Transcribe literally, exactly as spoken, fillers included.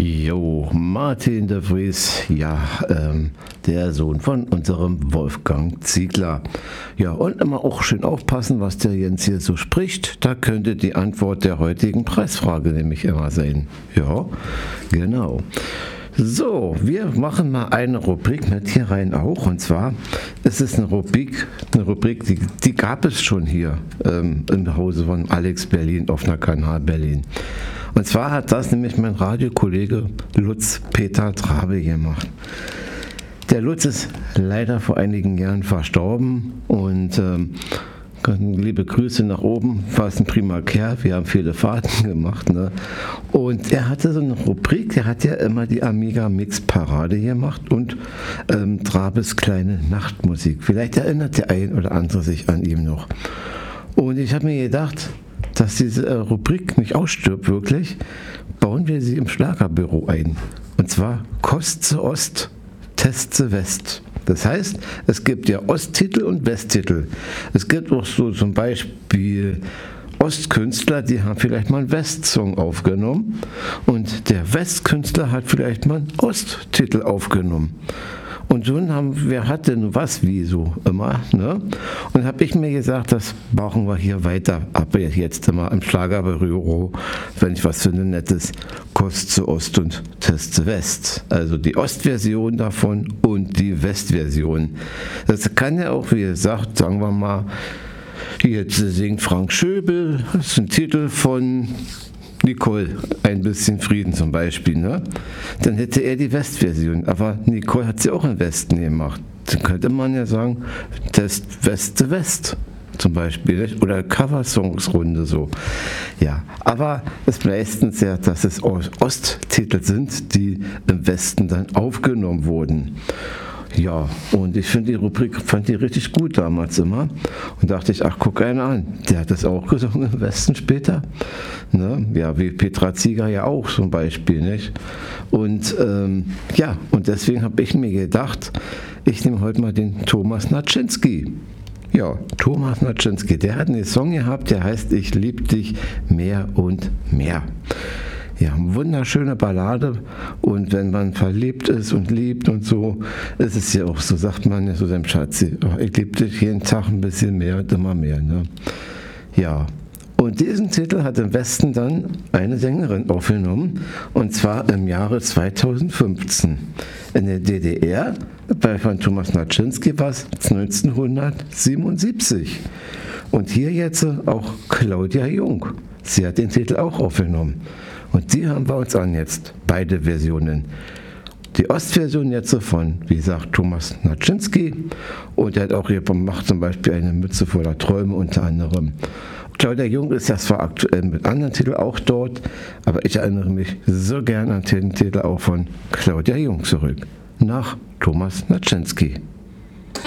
Jo, Martin de Vries, ja, ähm, der Sohn von unserem Wolfgang Ziegler. Ja, und immer auch schön aufpassen, was der Jens hier so spricht. Da könnte die Antwort der heutigen Preisfrage nämlich immer sein. Ja, genau. So, wir machen mal eine Rubrik mit hier rein auch. Und zwar ist es eine Rubrik, eine Rubrik, die, die gab es schon hier ähm, im Hause von Alex Berlin auf einer Kanal Berlin. Und zwar hat das nämlich mein Radiokollege Lutz Peter Trabe gemacht. Der Lutz ist leider vor einigen Jahren verstorben und ähm, liebe Grüße nach oben, war es ein prima Kerl, wir haben viele Fahrten gemacht. Ne? Und er hatte so eine Rubrik, der hat ja immer die Amiga Mix Parade gemacht und ähm, Trabes kleine Nachtmusik. Vielleicht erinnert der ein oder andere sich an ihm noch. Und ich habe mir gedacht, dass diese äh, Rubrik nicht ausstirbt wirklich, bauen wir sie im Schlagerbüro ein. Und zwar Kost zu Ost, Test zu West. Das heißt, es gibt ja Osttitel und Westtitel. Es gibt auch so zum Beispiel Ostkünstler, die haben vielleicht mal einen Westsong aufgenommen und der Westkünstler hat vielleicht mal einen Osttitel aufgenommen. Und so haben, wer hat denn was, wie so immer, ne? Und habe ich mir gesagt, das brauchen wir hier weiter, ab jetzt immer im Schlagerbüro, wenn ich was finde Nettes, Kost zu Ost und Test zu West. Also die Ostversion davon und die Westversion. Das kann ja auch, wie gesagt, sagen wir mal, jetzt singt Frank Schöbel, das ist ein Titel von Nicole, ein bisschen Frieden zum Beispiel, ne? Dann hätte er die Westversion, aber Nicole hat sie auch im Westen gemacht. Dann könnte man ja sagen, Test West zu West zum Beispiel, nicht? Oder Coversongs-Runde so. Ja, aber es meistens ja, dass es Osttitel sind, die im Westen dann aufgenommen wurden. Ja, und ich finde die Rubrik, fand die richtig gut damals immer und dachte ich, ach, guck einen an, der hat das auch gesungen im Westen später, ne? Ja, wie Petra Zieger ja auch zum Beispiel, nicht? Und ähm, ja, und deswegen habe ich mir gedacht, ich nehme heute mal den Thomas Naczynski. Ja, Thomas Naczynski, der hat einen Song gehabt, der heißt Ich lieb dich mehr und mehr. Ja, eine wunderschöne Ballade und wenn man verliebt ist und liebt und so, ist es ja auch so, sagt man ja so dem Schatzi, oh, ich liebe dich jeden Tag ein bisschen mehr und immer mehr. Ne? Ja, und diesen Titel hat im Westen dann eine Sängerin aufgenommen und zwar im Jahre zweitausendfünfzehn. In der D D R, bei von Thomas Naczynski war es neunzehnhundertsiebenundsiebzig. Und hier jetzt auch Claudia Jung. Sie hat den Titel auch aufgenommen. Und die hören wir uns an jetzt, beide Versionen. Die Ostversion jetzt so von, wie gesagt, Thomas Naczynski. Und er hat auch hier gemacht zum Beispiel eine Mütze voller Träume unter anderem. Claudia Jung ist ja zwar aktuell mit anderen Titeln auch dort, aber ich erinnere mich so gern an den Titel auch von Claudia Jung zurück. Nach Thomas Naczynski.